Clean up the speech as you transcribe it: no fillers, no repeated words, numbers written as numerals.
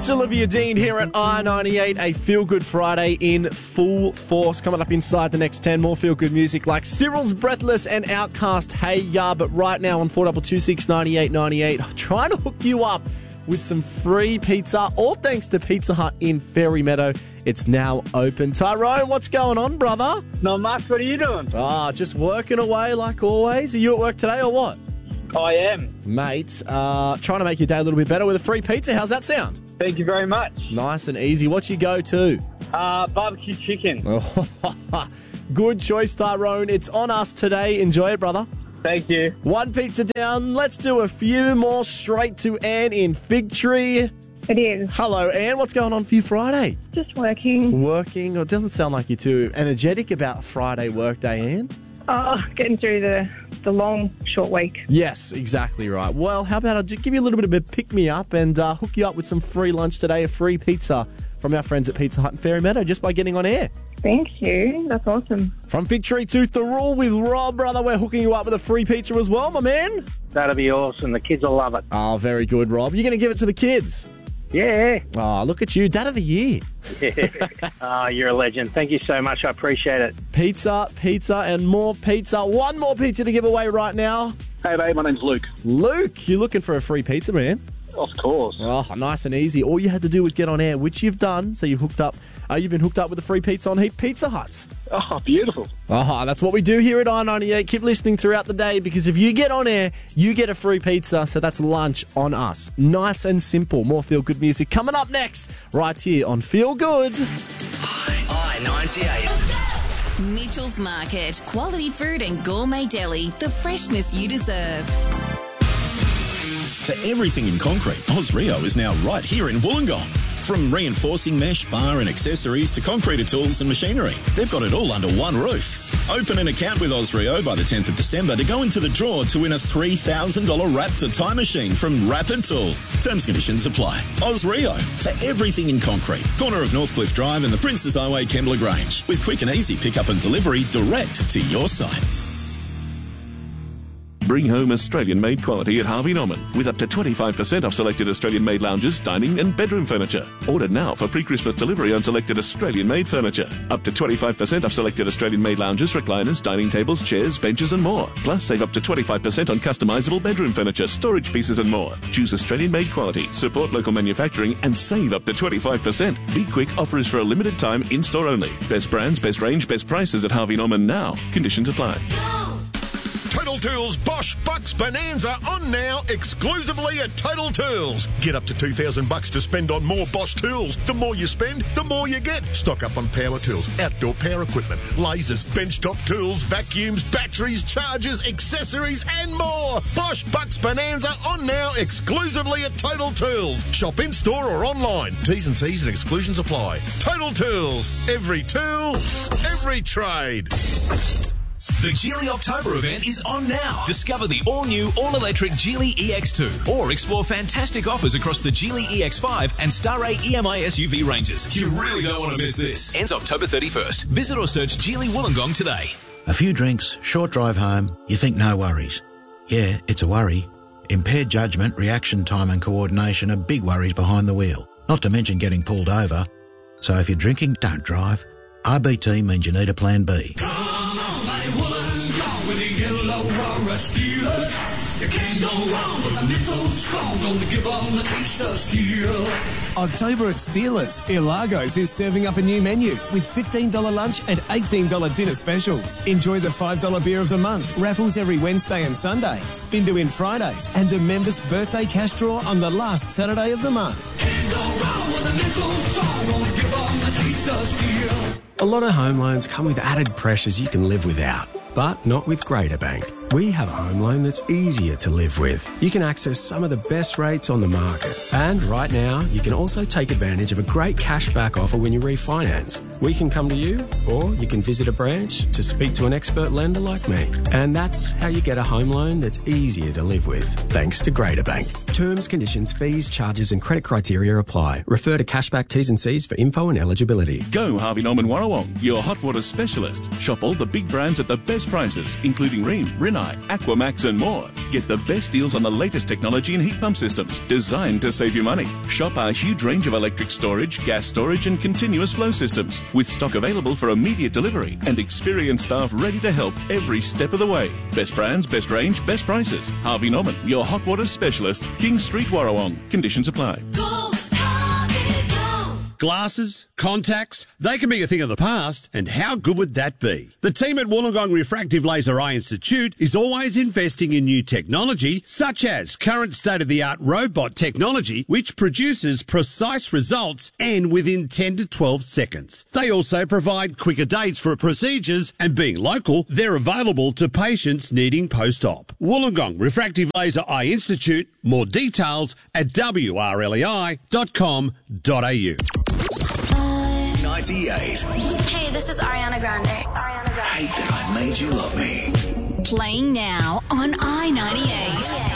It's Olivia Dean here at I-98, a feel-good Friday in full force. Coming up inside the next 10, more feel-good music like Cyril's Breathless and Outcast, Hey Ya. But right now on 4226 9898, trying to hook you up with some free pizza, all thanks to Pizza Hut in Fairy Meadow. It's now open. Tyrone, what's going on, brother? Not much. What are you doing? Just working away like always. Are you at work today or what? I am. Mate, trying to make your day a little bit better with a free pizza. How's that sound? Thank you very much. Nice and easy. What's your go-to? Barbecue chicken. Good choice, Tyrone. It's on us today. Enjoy it, brother. Thank you. One pizza down. Let's do a few more straight to Anne in Fig Tree. It is. Hello, Anne. What's going on for you Friday? Just working. Working? It doesn't sound like you're too energetic about Friday workday, Anne. Getting through the long, short week. Yes, exactly right. Well, how about I just give you a little bit of a pick-me-up and hook you up with some free lunch today, a free pizza from our friends at Pizza Hut in Fairy Meadow just by getting on air. Thank you. That's awesome. From Fig Tree to Thirroul with Rob, brother, we're hooking you up with a free pizza as well, my man. That'll be awesome. The kids will love it. Oh, very good, Rob. You're going to give it to the kids? Yeah. Oh, look at you. Dad of the year. Yeah. You're a legend. Thank you so much. I appreciate it. Pizza, and more pizza. One more pizza to give away right now. Hey, mate, my name's Luke. Luke, you looking for a free pizza, man? Of course. Oh, nice and easy. All you had to do was get on air, which you've done. So you've been hooked up with a free pizza on Heap Pizza Huts. Oh, beautiful. Oh, that's what we do here at I-98. Keep listening throughout the day because if you get on air, you get a free pizza. So that's lunch on us. Nice and simple. More feel-good music coming up next, right here on Feel Good. I-98. Mitchell's Market. Quality food and gourmet deli. The freshness you deserve. For everything in concrete, Osrio is now right here in Wollongong. From reinforcing mesh, bar and accessories to concreter tools and machinery, they've got it all under one roof. Open an account with Osrio by the 10th of December to go into the draw to win a $3,000 Raptor time machine from Rapid Tool. Terms and conditions apply. Osrio, for everything in concrete. Corner of Northcliffe Drive and the Princes Highway, Kembla Grange. With quick and easy pickup and delivery direct to your site. Bring home Australian-made quality at Harvey Norman with up to 25% off selected Australian-made lounges, dining and bedroom furniture. Order now for pre-Christmas delivery on selected Australian-made furniture. Up to 25% off selected Australian-made lounges, recliners, dining tables, chairs, benches and more. Plus, save up to 25% on customisable bedroom furniture, storage pieces and more. Choose Australian-made quality, support local manufacturing and save up to 25%. Be quick, offer is for a limited time, in-store only. Best brands, best range, best prices at Harvey Norman now. Conditions apply. Total Tools Bosch Bucks Bonanza on now, exclusively at Total Tools. Get up to $2,000 to spend on more Bosch tools. The more you spend, the more you get. Stock up on power tools, outdoor power equipment, lasers, benchtop tools, vacuums, batteries, chargers, accessories and more. Bosch Bucks Bonanza on now, exclusively at Total Tools. Shop in store or online. T's and C's and exclusions apply. Total Tools. Every tool, every trade. The Geely October event is on now. Discover the all-new, all-electric Geely EX2 or explore fantastic offers across the Geely EX5 and Star A EMI SUV ranges. You really don't want to miss this. Ends October 31st. Visit or search Geely Wollongong today. A few drinks, short drive home, you think no worries. Yeah, it's a worry. Impaired judgment, reaction time and coordination are big worries behind the wheel, not to mention getting pulled over. So if you're drinking, don't drive. RBT means you need a plan B. October at Steelers. Ilagos is serving up a new menu with $15 lunch and $18 dinner specials. Enjoy the $5 beer of the month, raffles every Wednesday and Sunday, spin to win Fridays, and the members' birthday cash draw on the last Saturday of the month. A lot of home loans come with added pressures you can live without, but not with Greater Bank. We have a home loan that's easier to live with. You can access some of the best rates on the market. And right now, you can also take advantage of a great cashback offer when you refinance. We can come to you, or you can visit a branch to speak to an expert lender like me. And that's how you get a home loan that's easier to live with, thanks to Greater Bank. Terms, conditions, fees, charges and credit criteria apply. Refer to cashback T's and C's for info and eligibility. Go Harvey Norman Warrawong, your hot water specialist. Shop all the big brands at the best prices, including Rheem, Rinnai, Eye, Aquamax and more. Get the best deals on the latest technology and heat pump systems designed to save you money. Shop our huge range of electric storage, gas storage and continuous flow systems with stock available for immediate delivery and experienced staff ready to help every step of the way. Best brands, best range, best prices. Harvey Norman, your hot water specialist, King Street, Warrawong. Conditions apply. Glasses, contacts, they can be a thing of the past, and how good would that be? The team at Wollongong Refractive Laser Eye Institute is always investing in new technology, such as current state-of-the-art robot technology, which produces precise results and within 10 to 12 seconds. They also provide quicker dates for procedures, and being local, they're available to patients needing post-op. Wollongong Refractive Laser Eye Institute, more details at wrlei.com.au. 98. Hey, this is Ariana Grande. Hate that I made you love me. Playing now on I-98.